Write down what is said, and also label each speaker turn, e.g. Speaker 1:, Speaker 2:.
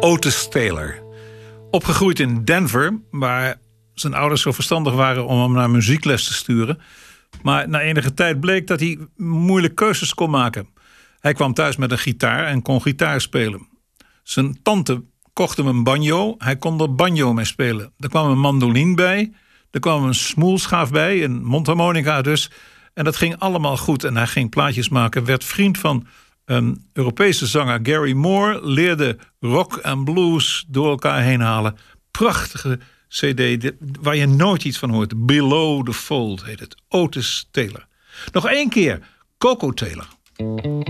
Speaker 1: Otis Taylor. Opgegroeid in Denver, waar zijn ouders zo verstandig waren om hem naar muziekles te sturen. Maar na enige tijd bleek dat hij moeilijke keuzes kon maken. Hij kwam thuis met een gitaar en kon gitaar spelen. Zijn tante kocht hem een banjo. Hij kon er banjo mee spelen. Er kwam een mandoline bij. Er kwam een smoelschaaf bij, een mondharmonica dus. En dat ging allemaal goed. En hij ging plaatjes maken. Werd vriend van een Europese zanger Gary Moore. Leerde rock en blues door elkaar heen halen. Prachtige cd waar je nooit iets van hoort. Below the Fold heet het. Otis Taylor. Nog één keer. Koko Taylor.